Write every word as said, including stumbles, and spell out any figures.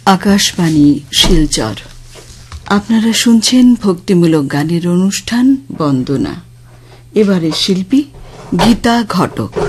আকাশবাণী শিলচর। আপনারা শুনছেন ভক্তিমূলক গানের অনুষ্ঠান বন্দনা। এবারে শিল্পী গীতা ঘটক।